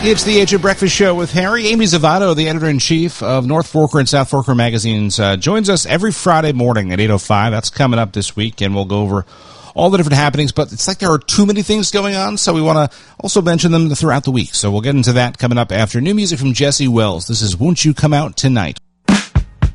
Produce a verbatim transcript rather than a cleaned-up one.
It's the Age of Breakfast Show with Harry. Amy Zavato, the editor-in-chief of North Forker and South Forker magazines, uh, joins us every Friday morning at eight oh five. That's coming up this week, and we'll go over all the different happenings. But it's like there are too many things going on, so we want to also mention them throughout the week. So we'll get into that coming up after new music from Jesse Wells. This is Won't You Come Out Tonight.